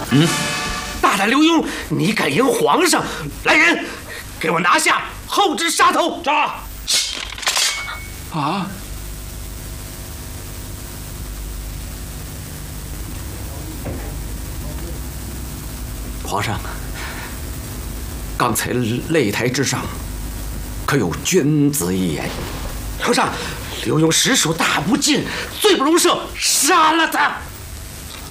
大胆刘墉，你敢迎皇上！来人，给我拿下，后置杀头！ 杀！ 啊！皇上，刚才擂台之上，可有君子一言？ 皇上，刘墉实属大不敬，罪不容赦，杀了他！